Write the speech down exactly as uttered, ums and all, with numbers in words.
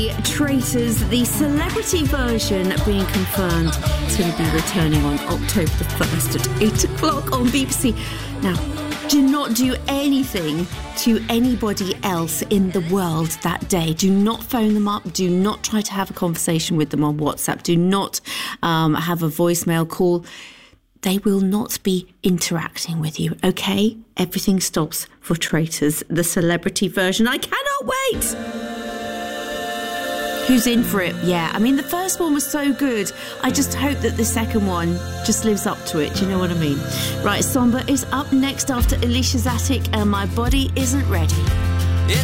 Traitors, the celebrity version being confirmed. It's going to be returning on October the first at eight o'clock on B B C. Now, do not do anything to anybody else in the world that day. Do not phone them up. Do not try to have a conversation with them on WhatsApp. Do not um, have a voicemail call. They will not be interacting with you, okay? Everything stops for Traitors, the celebrity version. I cannot wait! Who's in for it? Yeah, I mean, the first one was so good. I just hope that the second one just lives up to it. Do you know what I mean? Right, Somber is up next after Alicia Zatic and My Body Isn't Ready.